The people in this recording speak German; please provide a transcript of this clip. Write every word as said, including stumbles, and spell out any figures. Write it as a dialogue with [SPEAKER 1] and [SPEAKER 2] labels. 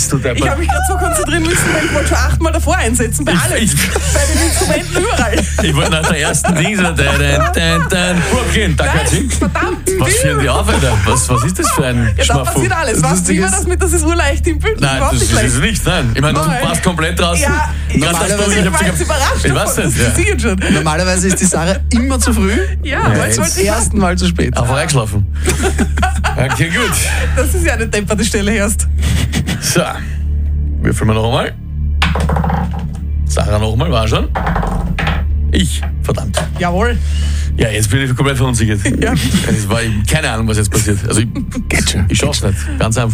[SPEAKER 1] bist du der
[SPEAKER 2] Ich habe mich gerade so konzentrieren müssen, weil ich wollte schon achtmal davor einsetzen, bei allem.
[SPEAKER 1] Ich-
[SPEAKER 2] Bei den Instrumenten überall.
[SPEAKER 1] Ich wollte nach der ersten Ding so, dein, dein, dein, Brooklyn, da kannst
[SPEAKER 2] Nein,
[SPEAKER 1] du.
[SPEAKER 2] verdammt.
[SPEAKER 1] Was führen die auf, Alter? Was, was ist das für ein
[SPEAKER 2] Ja, da
[SPEAKER 1] Schmafu?
[SPEAKER 2] passiert alles. Was, wie war das mit, das ist urleicht im Bild?
[SPEAKER 1] Nein,
[SPEAKER 2] Überhaupt
[SPEAKER 1] das
[SPEAKER 2] nicht
[SPEAKER 1] ist
[SPEAKER 2] leicht.
[SPEAKER 1] es nicht, nein. Ich meine, du
[SPEAKER 2] Nein.
[SPEAKER 1] warst komplett draußen.
[SPEAKER 2] Ja, ich,
[SPEAKER 3] Normalerweise-
[SPEAKER 2] ich
[SPEAKER 1] hab
[SPEAKER 2] war
[SPEAKER 1] sie
[SPEAKER 2] jetzt
[SPEAKER 1] ge-
[SPEAKER 2] überrascht
[SPEAKER 1] Ich weiß
[SPEAKER 2] davon.
[SPEAKER 1] das,
[SPEAKER 2] Das
[SPEAKER 1] ja.
[SPEAKER 2] sehe ich schon.
[SPEAKER 3] Normalerweise ist die Sarah immer zu früh.
[SPEAKER 2] Ja, weil
[SPEAKER 1] jetzt-
[SPEAKER 2] es wollte
[SPEAKER 3] Das
[SPEAKER 2] ich
[SPEAKER 3] erste Mal zu spät.
[SPEAKER 1] Einfach reingeschlafen. Okay, gut.
[SPEAKER 2] Das ist ja eine depperte Stelle erst.
[SPEAKER 1] So, würfeln wir noch einmal. Sarah noch einmal, war schon. Ich, verdammt.
[SPEAKER 2] Jawohl.
[SPEAKER 1] Ja, jetzt bin ich komplett verunsichert.
[SPEAKER 2] Ja.
[SPEAKER 1] Es war keine Ahnung, was jetzt passiert. Also ich,
[SPEAKER 3] Geht schon.
[SPEAKER 1] ich schaff's nicht. Ganz einfach.